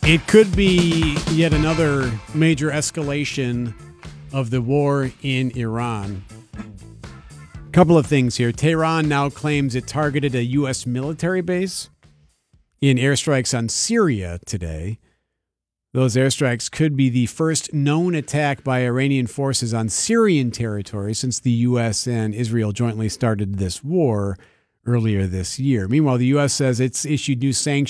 It could be yet another major escalation of the war in Iran. Couple of things here. Tehran now claims it targeted a U.S. military base in airstrikes on Syria today. Those airstrikes could be the first known attack by Iranian forces on Syrian territory since the U.S. and Israel jointly started this war earlier this year. Meanwhile, the U.S. says it's issued new sanctions